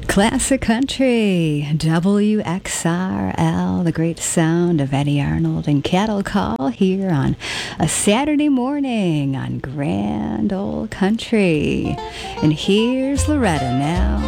Classic Country, WXRL, the great sound of Eddie Arnold and Cattle Call here on a Saturday morning on Grand Old Country. And here's Loretta now.